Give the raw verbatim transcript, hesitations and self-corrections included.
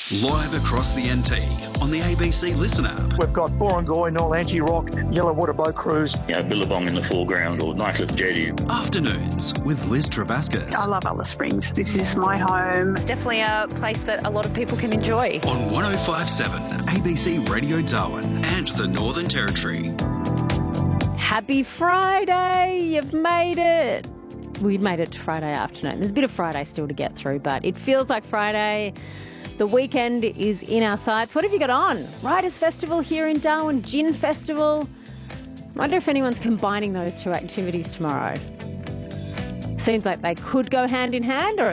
Live across the N T on the A B C Listen app. We've got Borongoy, Nolanchi Rock, Yellowwater Boat Cruise. You know, Billabong in the foreground or Knightcliff Jetty. Afternoons with Liz Travascus. I love Alice Springs. This is my home. It's definitely a place that a lot of people can enjoy. On one oh five point seven A B C Radio Darwin and the Northern Territory. Happy Friday! You've made it. We made it to Friday afternoon. There's a bit of Friday still to get through, but it feels like Friday. The weekend is in our sights. What have you got on? Writers' Festival here in Darwin, Gin Festival. Wonder if anyone's combining those two activities tomorrow. Seems like they could go hand in hand, or